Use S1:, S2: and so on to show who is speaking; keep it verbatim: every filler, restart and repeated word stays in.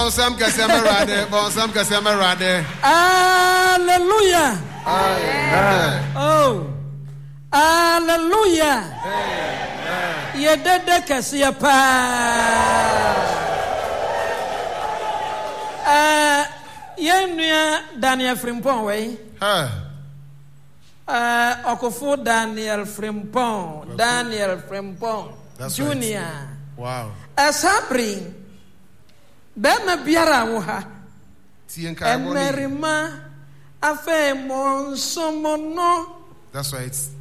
S1: Bonsam kasema rade, bonsam kasema rade.
S2: Hallelujah.
S1: Amen.
S2: Oh. Hallelujah. Amen. Yedede kasiya pa. Eh yenua Daniel Frimpong we.
S1: Ha.
S2: Eh Okofo Daniel Frimpong, Daniel Frimpong Junior.
S1: Right. Wow.
S2: Asabri Bema biara wo ha.
S1: Tienka
S2: Emerima afe monsomono.
S1: That's right.